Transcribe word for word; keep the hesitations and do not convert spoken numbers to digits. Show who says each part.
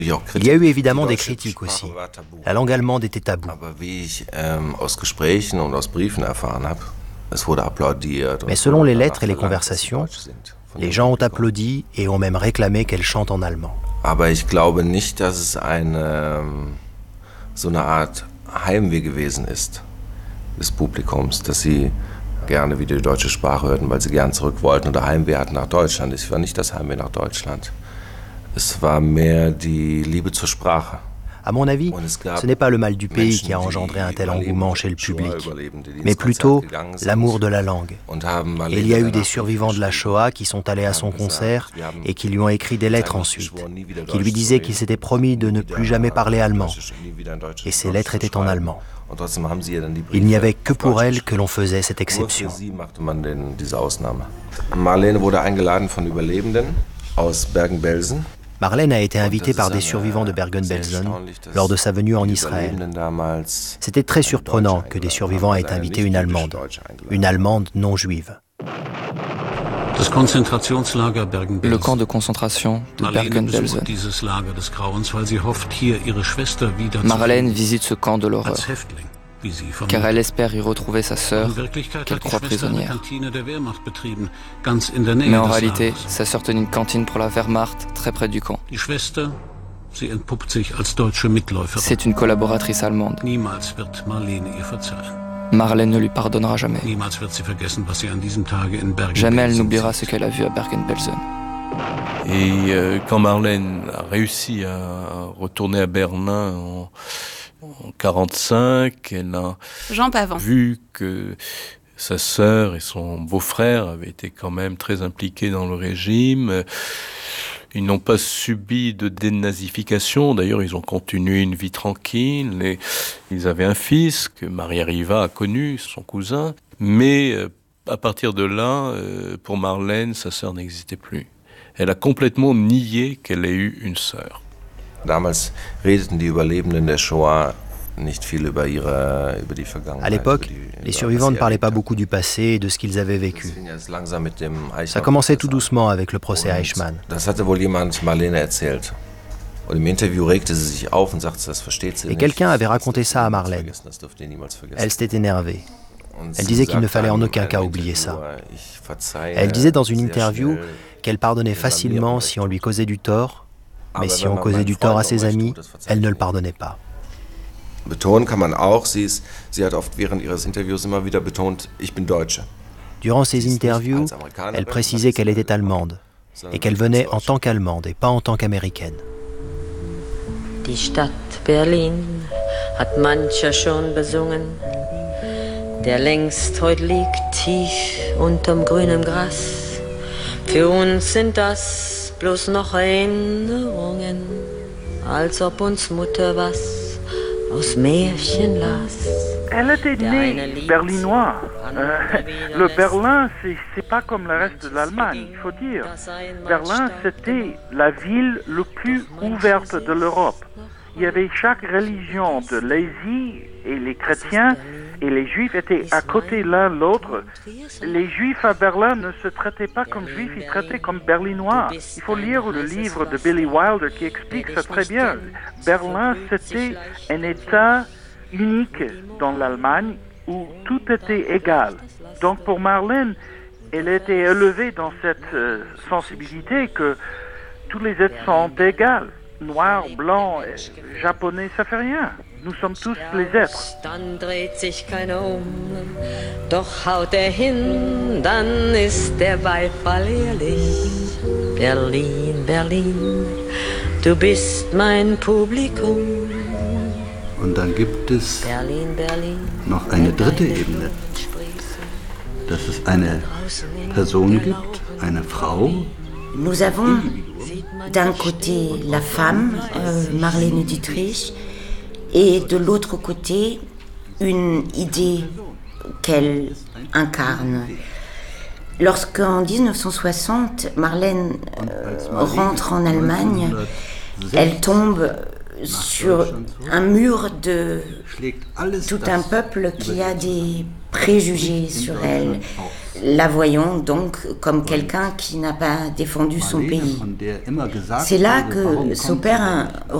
Speaker 1: Il y a eu évidemment des critiques aussi. La langue allemande était tabou. Mais selon les lettres et les conversations, les gens ont applaudi et ont même réclamé qu'elle chante en allemand.
Speaker 2: Aber ich glaube nicht, dass es eine so eine Art Heimweh gewesen ist des Publikums, dass sie gerne wieder die deutsche Sprache hörten, weil sie gern zurück wollten oder Heimweh hatten nach Deutschland. Es war nicht das Heimweh nach Deutschland. Es war mehr die Liebe zur Sprache.
Speaker 1: À mon avis, ce n'est pas le mal du pays qui a engendré un tel engouement chez le public, mais plutôt l'amour de la langue. Et il y a eu des survivants de la Shoah qui sont allés à son concert et qui lui ont écrit des lettres ensuite, qui lui disaient qu'ils s'étaient promis de ne plus jamais parler allemand. Et ces lettres étaient en allemand. Il n'y avait que pour elle que l'on faisait cette exception.
Speaker 2: Marlene wurde eingeladen von Überlebenden aus Bergen-Belsen.
Speaker 1: Marlène a été invitée par des survivants de Bergen-Belsen lors de sa venue en Israël. C'était très surprenant que des survivants aient invité une Allemande, une Allemande non juive.
Speaker 3: Le camp de concentration de Bergen-Belsen. Marlène visite ce camp de l'horreur, car elle espère y retrouver sa sœur, qu'elle croit prisonnière. Mais en réalité, sa sœur tenait une cantine pour la Wehrmacht, très près du camp. C'est une collaboratrice allemande. Marlène ne lui pardonnera jamais. Jamais elle n'oubliera ce qu'elle a vu à Bergen-Belsen.
Speaker 4: Et euh, quand Marlène a réussi à retourner à Berlin en En quarante-cinq, elle a vu que sa sœur et son beau-frère avaient été quand même très impliqués dans le régime. Ils n'ont pas subi de dénazification. D'ailleurs, ils ont continué une vie tranquille. Et ils avaient un fils que Maria Riva a connu, son cousin. Mais à partir de là, pour Marlène, sa sœur n'existait plus. Elle a complètement nié qu'elle ait eu une sœur.
Speaker 2: Damals redeten die Überlebenden der Shoah nicht viel über ihre über die Vergangenheit.
Speaker 1: À l'époque, les survivants ne parlaient pas beaucoup du passé et de ce qu'ils avaient vécu. Ça commençait tout doucement avec le procès Eichmann.
Speaker 2: Das hatte wohl jemand Marlene erzählt. Und im Interview regte sie sich auf und sagte, das versteht sie
Speaker 1: Et
Speaker 2: nicht.
Speaker 1: quelqu'un avait raconté ça à Marlène. Elle s'était énervée. Elle disait qu'il ne fallait en aucun cas oublier ça. Elle disait dans une interview qu'elle pardonnait facilement si on lui causait du tort. Mais si on causait du tort à ses amis, elle ne le pardonnait pas.
Speaker 2: Betonen kann man auch, sie, ist, sie hat oft während ihres Interviews immer wieder betont, ich bin Deutsche.
Speaker 1: Durant ses interviews, elle précisait qu'elle était allemande et qu'elle venait en tant qu'allemande et pas en tant qu'américaine.
Speaker 5: Die Stadt Berlin hat mancher schon besungen, der längst heut liegt tief unterm grünen Gras. Für uns sind das bloß noch Erinnerungen, als ob uns Mutter was aus Märchen las.
Speaker 6: Elle était née berlinoise. Euh, le Berlin, c'est, c'est pas comme le reste de l'Allemagne, il faut dire. Berlin, c'était la ville la plus ouverte de l'Europe. Il y avait chaque religion de l'Asie et les chrétiens et les juifs étaient à côté l'un de l'autre. Les juifs à Berlin ne se traitaient pas comme juifs, ils traitaient comme berlinois. Il faut lire le livre de Billy Wilder qui explique ça très bien. Berlin, c'était un État unique dans l'Allemagne où tout était égal. Donc pour Marlène, elle était élevée dans cette euh, sensibilité que tous les êtres sont égaux. Noir, blanc, japonais, ça fait rien. Nous sommes tous les êtres.
Speaker 5: Dann dreht sich keiner um, doch haut er hin, dann ist der Beifall ehrlich. Berlin, Berlin, du bist mein Publikum.
Speaker 7: Und dann gibt es noch eine dritte Ebene, dass es eine Person gibt, eine Frau.
Speaker 8: Nous avons d'un côté la femme, euh, Marlène Dietrich, et de l'autre côté une idée qu'elle incarne. Lorsqu'en dix-neuf cent soixante, Marlène euh, rentre en Allemagne, elle tombe sur un mur de tout un peuple qui a des préjugés sur elle, la voyant donc comme quelqu'un qui n'a pas défendu son pays. C'est là que s'opère un